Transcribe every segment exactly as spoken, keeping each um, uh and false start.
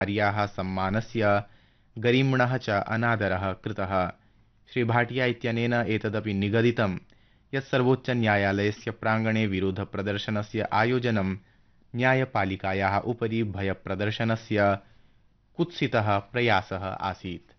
कार्याः सम्मानस्य गरिम्णः च अनादरः कृतः। श्री भाटिया इत्यनेन एतदपि निगदितं यत् सर्वोच्चन्यायालयस्य प्राङ्गणे विरोधप्रदर्शनस्य आयोजनं न्यायपालिकायाः उपरि भयप्रदर्शनस्य कुत्सितः प्रयासः आसीत्।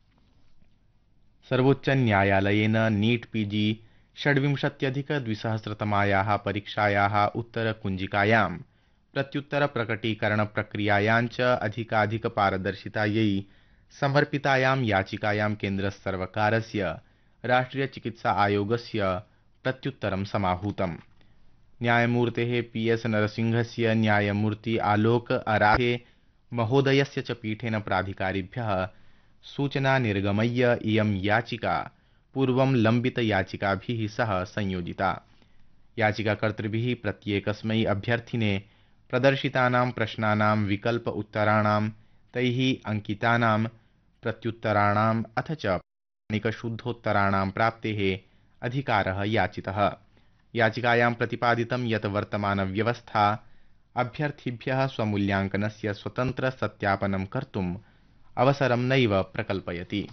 सर्वोच्चन्यायालयेन नीट् पीजी षड्विंशत्यधिकद्विसहस्रतमायाः परीक्षायाः उत्तरकुञ्जिकायां प्रत्युत्तरप्रकटीकरणप्रक्रियायां च अधिकाधिकपारदर्शितायै समर्पितायां याचिकायां केन्द्रसर्वकारस्य राष्ट्रियचिकित्सा आयोगस्य प्रत्युत्तरं समाहूतम्। न्यायमूर्तेः पी एस् नरसिंहस्य न्यायमूर्ति आलोक अराधे महोदयस्य च पीठेन प्राधिकारिभ्यः सूचना निर्गमय्य इयं याचिका पूर्वं लम्बितयाचिकाभिः सह संयोजिता। याचिकाकर्तृभिः प्रत्येकस्मै अभ्यर्थिने प्रदर्शितानां प्रश्नानां विकल्प उत्तराणां तैः अंकितानां प्रत्युत्तराणाम् अथ च प्रामाणिकशुद्धोत्तराणां प्राप्तेः अधिकारः याचितः। याचिकायां प्रतिपादितं यत् वर्तमानव्यवस्था अभ्यर्थिभ्यः स्वमूल्याङ्कनस्य स्वतन्त्रसत्यापनं कर्तुम् अवसरं नैव प्रकल्पयति।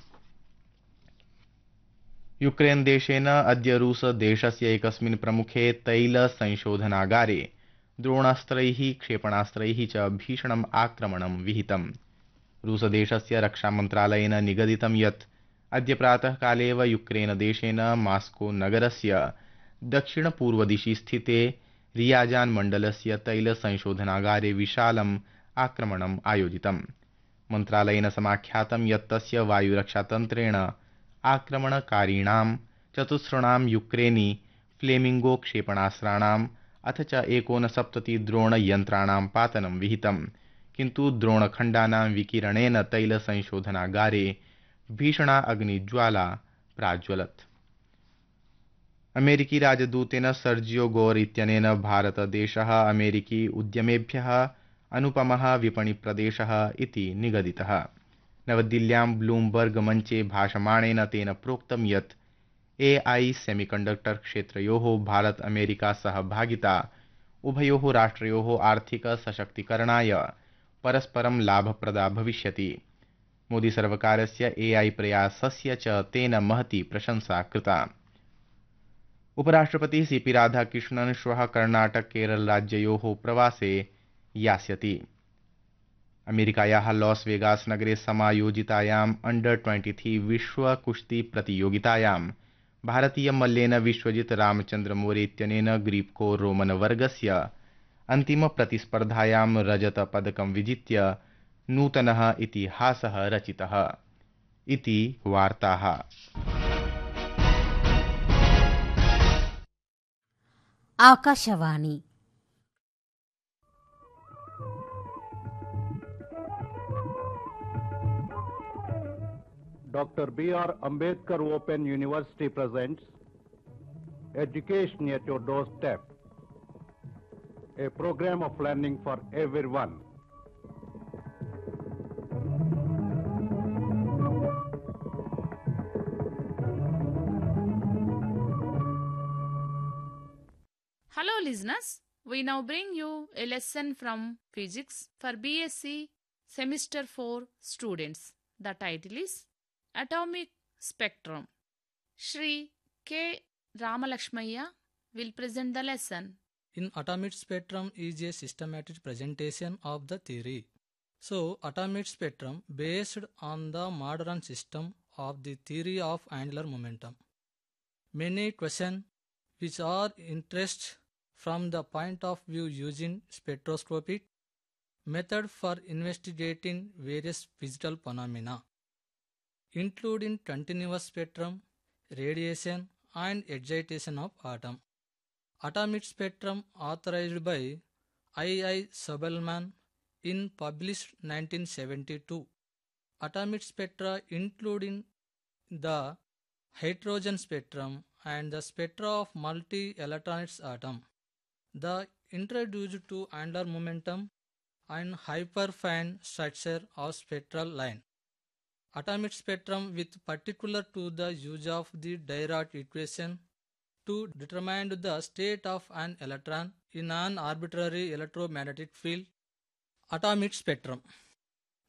यूक्रेन देशेन अद्य रूस देशस्य एकस्मिन् प्रमुखे तैलसंशोधनागारे द्रोणास्त्रैः क्षेपणास्त्रैः च भीषणम् आक्रमणं विहितम्। रूसदेशस्य रक्षामन्त्रालयेन निगदितं यत् अद्य प्रातःकाले एव यूक्रेन देशेन मास्को नगरस्य दक्षिणपूर्वदिशि स्थिते रियाजान् मण्डलस्य तैलसंशोधनागारे विशालम् आक्रमणम् आयोजितम्। मन्त्रालयेन समाख्यातं यत् तस्य वायुरक्षातन्त्रेण आक्रमणकारिणां चतुस्रणां यूक्रेनी फ्लेमिंगो क्षेपणास्त्राणाम् अथ च एकोनसप्तति द्रोणयन्त्राणां पातनं विहितम्, किन्तु द्रोणखण्डानां विकिरणेन तैलसंशोधनागारे भीषणा अग्निज्वाला प्राज्वलत्। अमेरिकी राजदूतेन सर्जियो गोर इत्यनेन भारतदेशः अमेरिकी उद्यमेभ्यः अनुपमः विपणिप्रदेशः इति निगदितः। नवदिल्ल्यां ब्लूमबर्ग मञ्चे भाषमाणेन तेन प्रोक्तं यत् ए आई सेमीकण्डक्टर क्षेत्रयोः भारत अमेरिका सहभागिता उभयोः राष्ट्रयोः आर्थिक सशक्तीकरणाय परस्परं लाभप्रदा भविष्यति। मोदी सर्वकारस्य ए आई प्रयासस्य च तेन महती प्रशंसा कृता। उपराष्ट्रपतिः सी पी राधाकृष्णन् श्वः कर्णाटक केरल राज्ययोः प्रवासे यास्यति। अमेरिकायाः लॉस वेगास नगरे समायोजितायाम् अंडर तेईस विश्व कुश्ती प्रतियोगितायां भारतीय मल्लेन विश्वजित रामचंद्र मोरे इत्यनेन ग्रीप्को रोमन वर्गस्य अन्तिम प्रतिस्पर्धायां रजत पदकं विजित्य नूतनः इतिहासः रचितः इति वार्ताः। Akashvani Doctor B R Ambedkar Open University presents Education at Your Doorstep, a program of learning for everyone. Hello listeners, we now bring you a lesson from physics for B S c semester four students. The title is Atomic Spectrum. Shri K. Ramalakshmaya will present the lesson. In atomic spectrum is a systematic presentation of the theory. So, atomic spectrum based on the modern system of the theory of angular momentum. Many questions which are interest from the point of view using spectroscopic method for investigating various physical phenomena, including continuous spectrum, radiation and excitation of atom. Atomic spectrum authorized by I I Subelman in published nineteen seventy-two. Atomic spectra including the hydrogen spectrum and the spectra of multi-electronic atom. The introduced to angular momentum and hyperfine structure of spectral line. Atomic spectrum with particular to the use of the Dirac equation to determine the state of an electron in an arbitrary electromagnetic field. Atomic spectrum.